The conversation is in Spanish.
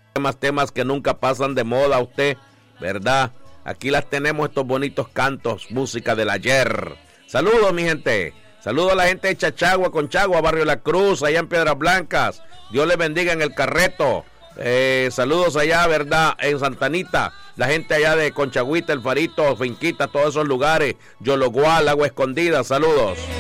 temas que nunca pasan de moda usted, ¿verdad? Aquí las tenemos, estos bonitos cantos, música del ayer. Saludos, mi gente. Saludos a la gente de Chachagua, Conchagua, Barrio La Cruz, allá en Piedras Blancas. Dios les bendiga en el Carreto. Saludos allá, ¿verdad? En Santanita. La gente allá de Conchagüita, El Farito, Finquita, todos esos lugares. Yologual, Agua Escondida, saludos.